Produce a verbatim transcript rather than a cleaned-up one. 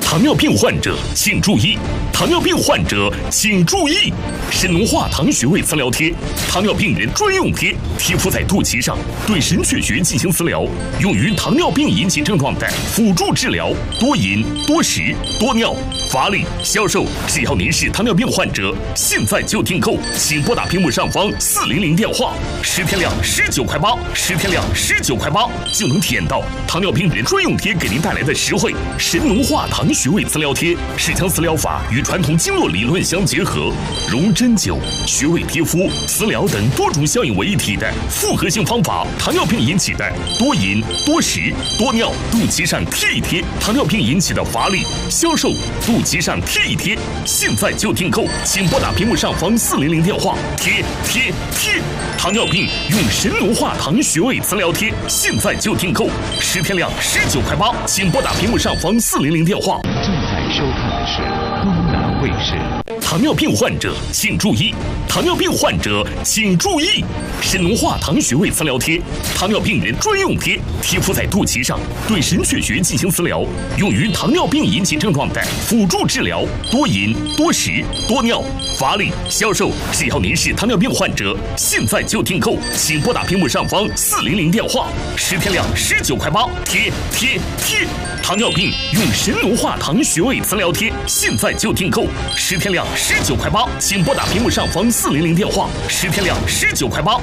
糖尿病患者请注意！糖尿病患者请注意！神农化糖穴位磁疗贴，糖尿病人专用贴，贴敷在肚脐上，对神阙穴进行磁疗，用于糖尿病引起症状的辅助治疗。多饮、多食、多尿、乏力、消瘦，只要您是糖尿病患者，现在就订购，请拨打屏幕上方四零零电话，十天量十九块八，十天量十九块八就能体验到糖尿病人专用贴给您带来的实惠。神农化糖穴位磁疗贴是将磁疗法与传统经络理论相结合，融针灸、穴位贴敷、磁疗等多种效应为一体的复合性方法。糖尿病引起的多饮、多食、多尿，肚脐上贴一贴；糖尿病引起的乏力、消瘦，肚脐上贴一贴。现在就订购，请拨打屏幕上方四零零电话，贴贴贴！糖尿病用神农化糖穴位磁疗贴，现在就订购，十天量十九块八，请拨打屏幕上方四零零电话。 正在收看的是东南卫视。 糖尿病患者请注意！糖尿病患者请注意！神农化糖穴位磁疗贴，糖尿病人专用贴，贴敷在肚脐上，对神阙穴进行磁疗，用于糖尿病引起症状的辅助治疗。多饮、多食、多尿、乏力、消瘦，只要您是糖尿病患者，现在就订购，请拨打屏幕上方四零零电话，十天量十九块八，贴贴贴！糖尿病用神农化糖穴位磁疗贴，现在就订购，十天量十九块八，请拨打屏幕上方四零零电话，十天量十九块八。